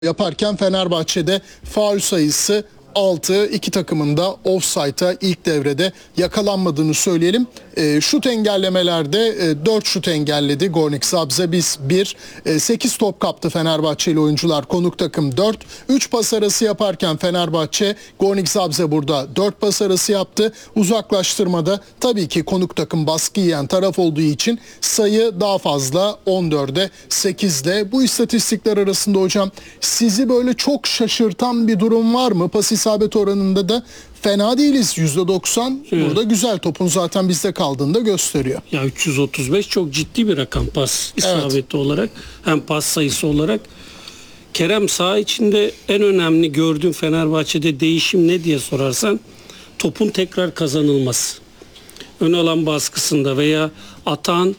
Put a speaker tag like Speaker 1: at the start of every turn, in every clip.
Speaker 1: yaparken Fenerbahçe'de faul sayısı 6, iki takımın da offside'a ilk devrede yakalanmadığını söyleyelim. Şut engellemelerde 4 şut engelledi Gornik Zabrze, biz 1. 8 top kaptı Fenerbahçeli oyuncular, konuk takım 4. 3 pas arası yaparken Fenerbahçe, Gornik Zabrze burada 4 pas arası yaptı. Uzaklaştırmada tabii ki konuk takım baskı yiyen taraf olduğu için sayı daha fazla, 14'e 8'de. Bu istatistikler arasında hocam sizi böyle çok şaşırtan bir durum var mı? Pas isabet oranında da fena değiliz. %90
Speaker 2: evet.
Speaker 1: Burada güzel, topun zaten bizde kaldığını da gösteriyor.
Speaker 2: Ya 335 çok ciddi bir rakam pas isabeti olarak, hem pas sayısı olarak. Kerem, saha içinde en önemli gördüğüm Fenerbahçe'de değişim ne diye sorarsan, topun tekrar kazanılması. Ön alan baskısında veya atağın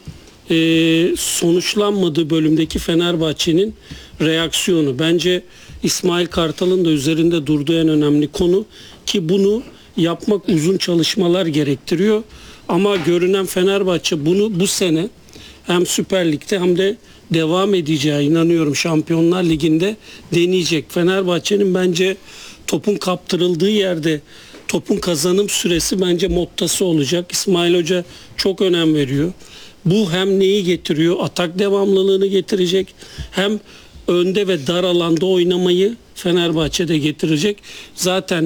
Speaker 2: sonuçlanmadığı bölümdeki Fenerbahçe'nin reaksiyonu. Bence İsmail Kartal'ın da üzerinde durduğu en önemli konu, ki bunu yapmak uzun çalışmalar gerektiriyor. Ama görünen Fenerbahçe bunu bu sene hem Süper Lig'de hem de devam edeceği inanıyorum Şampiyonlar Ligi'nde deneyecek. Fenerbahçe'nin bence topun kaptırıldığı yerde topun kazanım süresi bence mottası olacak. İsmail Hoca çok önem veriyor. Bu hem neyi getiriyor? Atak devamlılığını getirecek. Hem önde ve dar alanda oynamayı Fenerbahçe'de getirecek. Zaten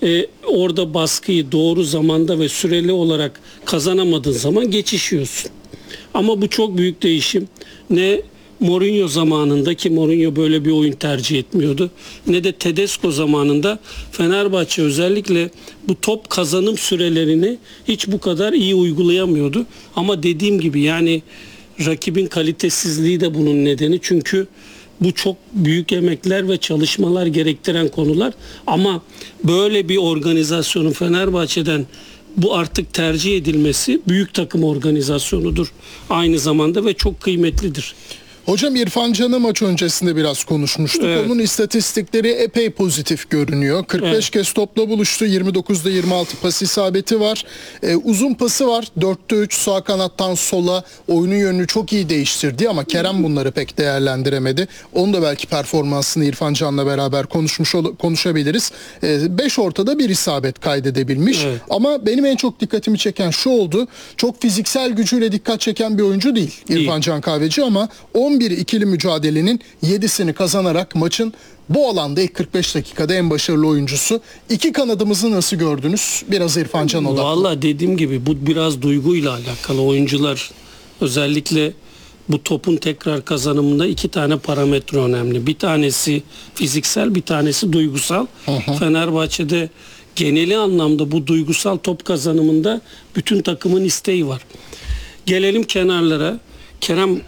Speaker 2: orada baskıyı doğru zamanda ve süreli olarak kazanamadığın zaman geçişiyorsun. Ama bu çok büyük değişim. Ne Mourinho zamanında, ki Mourinho böyle bir oyun tercih etmiyordu, ne de Tedesco zamanında Fenerbahçe özellikle bu top kazanım sürelerini hiç bu kadar iyi uygulayamıyordu. Ama dediğim gibi yani rakibin kalitesizliği de bunun nedeni. Çünkü bu çok büyük emekler ve çalışmalar gerektiren konular. Ama böyle bir organizasyonun Fenerbahçe'den bu artık tercih edilmesi büyük takım organizasyonudur aynı zamanda ve çok kıymetlidir.
Speaker 1: Hocam İrfan Can'ı maç öncesinde biraz konuşmuştuk.
Speaker 2: Evet.
Speaker 1: Onun istatistikleri epey pozitif görünüyor. 45 kez topla buluştu. 29'da 26 pas isabeti var. Uzun pası var. 4'te 3 sağ kanattan sola oyunun yönünü çok iyi değiştirdi ama Kerem bunları pek değerlendiremedi. Onu da belki performansını İrfan Can'la beraber konuşabiliriz. 5 ortada bir isabet kaydedebilmiş.
Speaker 2: Evet.
Speaker 1: Ama benim en çok dikkatimi çeken şu oldu. Çok fiziksel gücüyle dikkat çeken bir oyuncu değil İrfan Can Kahveci, ama 11 ikili mücadelenin 7'sini kazanarak maçın bu alanda ilk 45 dakikada en başarılı oyuncusu. İki kanadımızı nasıl gördünüz? Biraz İrfan Can odaklı.
Speaker 2: Vallahi dediğim gibi bu biraz duyguyla alakalı. Oyuncular özellikle bu topun tekrar kazanımında 2 tane parametre önemli. Bir tanesi fiziksel, bir tanesi duygusal. Fenerbahçe'de geneli anlamda bu duygusal top kazanımında bütün takımın isteği var. Gelelim kenarlara. Kerem,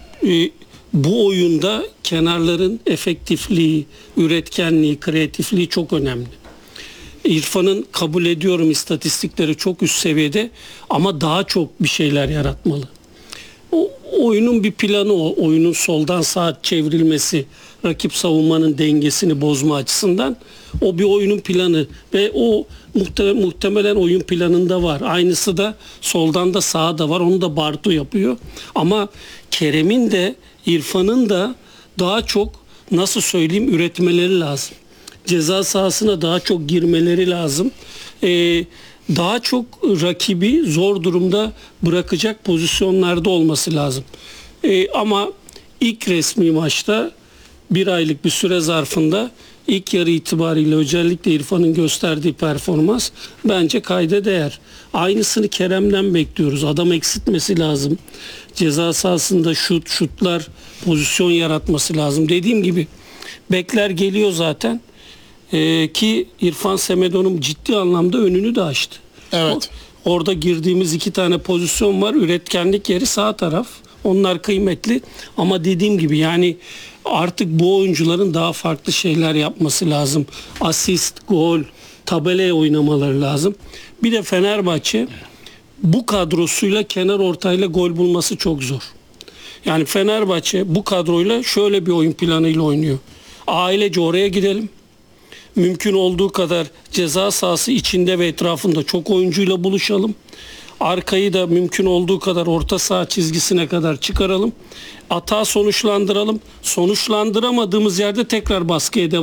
Speaker 2: bu oyunda kenarların efektifliği, üretkenliği, kreatifliği çok önemli. İrfan'ın, kabul ediyorum, istatistikleri çok üst seviyede ama daha çok bir şeyler yaratmalı. O oyunun bir planı, o oyunun soldan sağa çevrilmesi, rakip savunmanın dengesini bozma açısından o bir oyunun planı ve o muhtemelen oyun planında var. Aynısı da soldan da sağa da var. Onu da Bartu yapıyor. Ama Kerem'in de İrfan'ın da daha çok, nasıl söyleyeyim, üretmeleri lazım. Ceza sahasına daha çok girmeleri lazım. Daha çok rakibi zor durumda bırakacak pozisyonlarda olması lazım. Ama ilk resmi maçta bir aylık bir süre zarfında ilk yarı itibariyle özellikle İrfan'ın gösterdiği performans bence kayda değer. Aynısını Kerem'den bekliyoruz. Adam eksiltmesi lazım. Ceza sahasında şutlar, pozisyon yaratması lazım. Dediğim gibi bekler geliyor zaten. Ki İrfan Semedo'nun ciddi anlamda önünü de açtı.
Speaker 1: Evet.
Speaker 2: Orada girdiğimiz 2 tane pozisyon var. Üretkenlik yeri sağ taraf. Onlar kıymetli. Ama dediğim gibi yani artık bu oyuncuların daha farklı şeyler yapması lazım. Asist, gol, tabelaya oynamaları lazım. Bir de Fenerbahçe bu kadrosuyla kenar ortayla gol bulması çok zor. Yani Fenerbahçe bu kadroyla şöyle bir oyun planıyla oynuyor. Ailece oraya gidelim. Mümkün olduğu kadar ceza sahası içinde ve etrafında çok oyuncuyla buluşalım. Arkayı da mümkün olduğu kadar orta saha çizgisine kadar çıkaralım. Atağı sonuçlandıralım. Sonuçlandıramadığımız yerde tekrar baskıya devam